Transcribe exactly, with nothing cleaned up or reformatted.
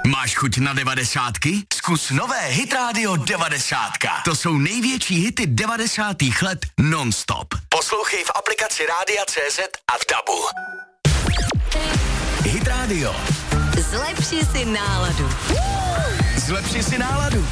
Máš chuť na devadesátky? Zkus nové Hit Radio devadesát. To jsou největší hity devadesátých let non-stop. Poslouchej v aplikaci Rádia C Z a v Dabu. Hit Radio. Zlepši si náladu. Zlepši si náladu.